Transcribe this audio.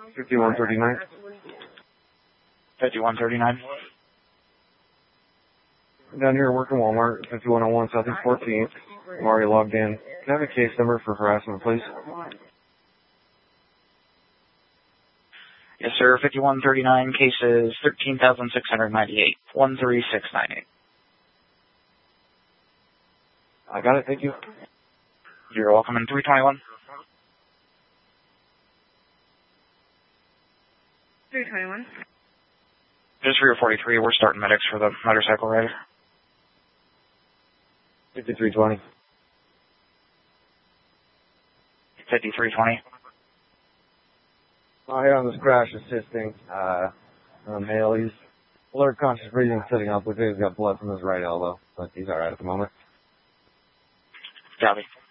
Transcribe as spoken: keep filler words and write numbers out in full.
fifty-one thirty-nine. fifty-one thirty-nine. Down here working Walmart, fifty-one oh one Southeast fourteenth. I'm already logged in. Can I have a case number for harassment, please? Yes, sir. fifty-one thirty-nine, cases thirteen thousand six hundred ninety-eight. one three six nine eight. I got it, thank you. You're welcome. In three twenty-one. three twenty-one. Just for your forty-three, we're starting medics for the motorcycle rider. fifty-three twenty. fifty-three twenty. Oh, here on this crash assisting, uh, a male, he's alert, conscious breathing, sitting up with it. He's got blood from his right elbow, but he's alright at the moment. Copy.